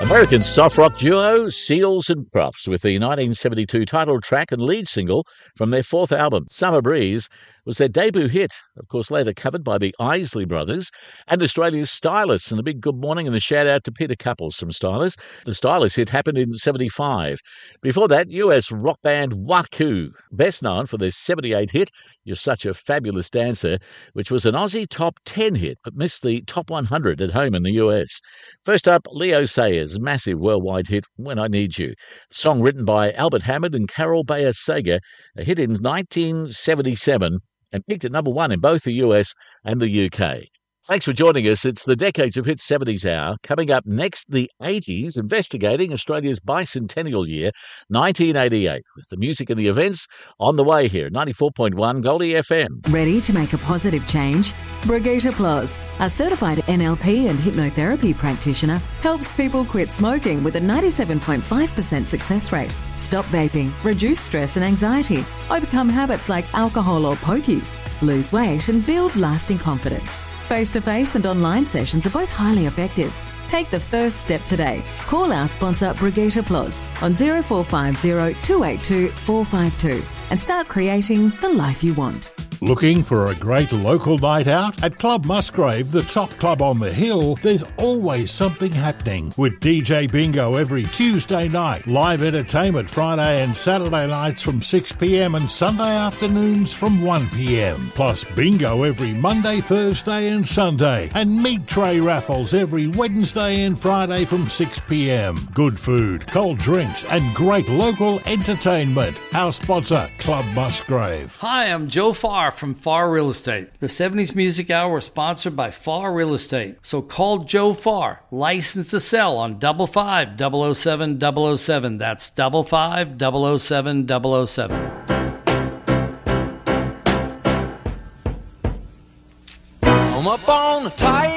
American soft rock duo Seals and Crofts with the 1972 title track and lead single from their fourth album, Summer Breeze, was their debut hit, of course later covered by the Isley Brothers and Australia's Stylus. And a big good morning and a shout out to Peter Couples from Stylus. The Stylus hit happened in 75. Before that, US rock band Waku, best known for their 78 hit, You're Such a Fabulous Dancer, which was an Aussie top 10 hit but missed the top 100 at home in the US. First up, Leo Sayers' massive worldwide hit, When I Need You. Song written by Albert Hammond and Carol Bayer Sager, a hit in 1977 and peaked at number one in both the US and the UK. Thanks for joining us. It's the Decades of Hits 70s Hour. Coming up next, the 80s, investigating Australia's bicentennial year, 1988, with the music and the events on the way here, 94.1 Goldie FM. Ready to make a positive change? Brigitte Ploz, a certified NLP and hypnotherapy practitioner, helps people quit smoking with a 97.5% success rate, stop vaping, reduce stress and anxiety, overcome habits like alcohol or pokies, lose weight and build lasting confidence. Face-to-face and online sessions are both highly effective. Take the first step today. Call our sponsor Brigitte Ploz on 0450 282 452 and start creating the life you want. Looking for a great local night out? At Club Musgrave, the top club on the hill, there's always something happening. With DJ Bingo every Tuesday night, live entertainment Friday and Saturday nights from 6pm and Sunday afternoons from 1pm. Plus bingo every Monday, Thursday and Sunday. And meat tray raffles every Wednesday and Friday from 6pm. Good food, cold drinks and great local entertainment. Our sponsor, Club Musgrave. Hi, I'm Joe Farr from Farr Real Estate. The 70s Music Hour is sponsored by Farr Real Estate. So call Joe Farr, licensed to sell on 55 007 007. That's 55 007 007. I'm up on the tight